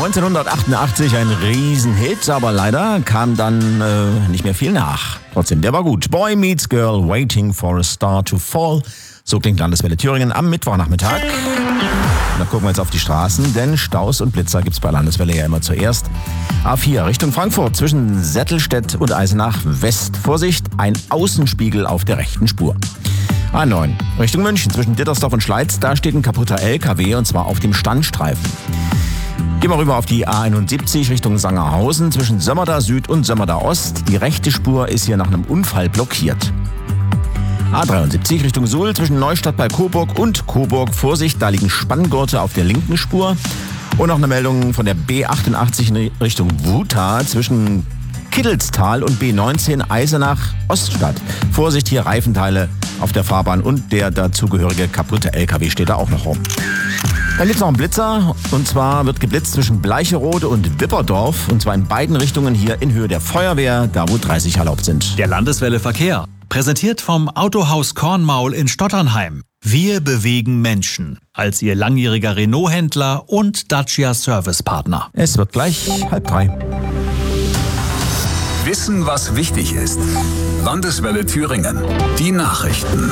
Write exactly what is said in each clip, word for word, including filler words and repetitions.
neunzehnhundertachtundachtzig ein Riesenhit, aber leider kam dann äh, nicht mehr viel nach. Trotzdem, der war gut. Boy Meets Girl, Waiting for a Star to Fall. So klingt Landeswelle Thüringen am Mittwochnachmittag. Und dann gucken wir jetzt auf die Straßen, denn Staus und Blitzer gibt's bei Landeswelle ja immer zuerst. A vier Richtung Frankfurt zwischen Settelstedt und Eisenach West. Vorsicht, ein Außenspiegel auf der rechten Spur. A neun Richtung München zwischen Dittersdorf und Schleiz. Da steht ein kaputter L K W und zwar auf dem Standstreifen. Gehen wir rüber auf die A einundsiebzig Richtung Sangerhausen zwischen Sömmerda Süd und Sömmerda Ost. Die rechte Spur ist hier nach einem Unfall blockiert. A dreiundsiebzig Richtung Suhl zwischen Neustadt bei Coburg und Coburg. Vorsicht, da liegen Spanngurte auf der linken Spur. Und noch eine Meldung von der B achtundachtzig in Richtung Wutha zwischen Kiddelstal und B neunzehn Eisenach Oststadt. Vorsicht, hier Reifenteile auf der Fahrbahn und der dazugehörige kaputte L K W steht da auch noch rum. Dann gibt's noch einen Blitzer und zwar wird geblitzt zwischen Bleicherode und Wipperdorf und zwar in beiden Richtungen hier in Höhe der Feuerwehr, da wo dreißig erlaubt sind. Der Landeswelle Verkehr, präsentiert vom Autohaus Kornmaul in Stotternheim. Wir bewegen Menschen als Ihr langjähriger Renault-Händler und Dacia-Service-Partner. Es wird gleich halb drei. Wissen, was wichtig ist. Landeswelle Thüringen. Die Nachrichten.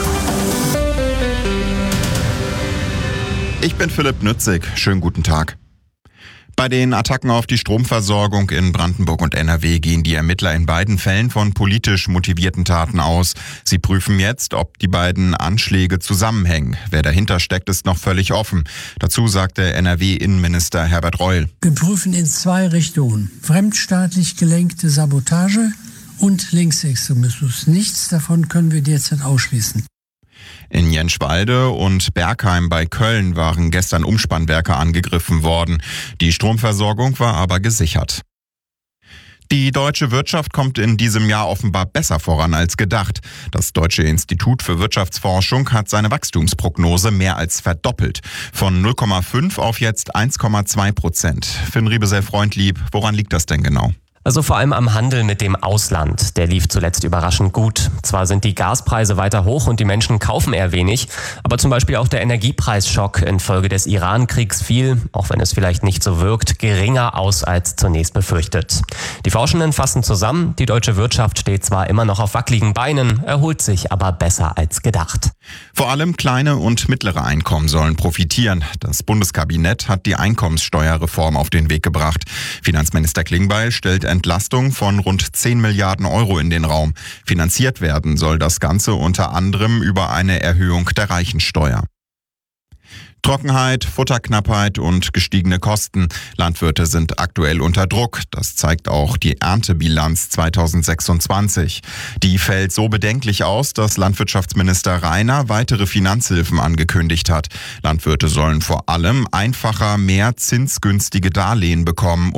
Ich bin Philipp Nützig. Schönen guten Tag. Bei den Attacken auf die Stromversorgung in Brandenburg und N R W gehen die Ermittler in beiden Fällen von politisch motivierten Taten aus. Sie prüfen jetzt, ob die beiden Anschläge zusammenhängen. Wer dahinter steckt, ist noch völlig offen. Dazu sagte N R W-Innenminister Herbert Reul. Wir prüfen in zwei Richtungen. Fremdstaatlich gelenkte Sabotage und Linksextremismus. Nichts davon können wir derzeit ausschließen. In Jenschwalde und Bergheim bei Köln waren gestern Umspannwerke angegriffen worden. Die Stromversorgung war aber gesichert. Die deutsche Wirtschaft kommt in diesem Jahr offenbar besser voran als gedacht. Das Deutsche Institut für Wirtschaftsforschung hat seine Wachstumsprognose mehr als verdoppelt. Von null Komma fünf auf jetzt eins Komma zwei Prozent. Finn Riebesell-Freundlieb, woran liegt das denn genau? Also vor allem am Handel mit dem Ausland. Der lief zuletzt überraschend gut. Zwar sind die Gaspreise weiter hoch und die Menschen kaufen eher wenig, aber zum Beispiel auch der Energiepreisschock infolge des Iran-Kriegs fiel, auch wenn es vielleicht nicht so wirkt, geringer aus als zunächst befürchtet. Die Forschenden fassen zusammen, die deutsche Wirtschaft steht zwar immer noch auf wackeligen Beinen, erholt sich aber besser als gedacht. Vor allem kleine und mittlere Einkommen sollen profitieren. Das Bundeskabinett hat die Einkommenssteuerreform auf den Weg gebracht. Finanzminister Klingbeil stellt Entlastung von rund zehn Milliarden Euro in den Raum. Finanziert werden soll das Ganze unter anderem über eine Erhöhung der Reichensteuer. Trockenheit, Futterknappheit und gestiegene Kosten. Landwirte sind aktuell unter Druck. Das zeigt auch die Erntebilanz zweitausendsechsundzwanzig. Die fällt so bedenklich aus, dass Landwirtschaftsminister Rainer weitere Finanzhilfen angekündigt hat. Landwirte sollen vor allem einfacher mehr zinsgünstige Darlehen bekommen,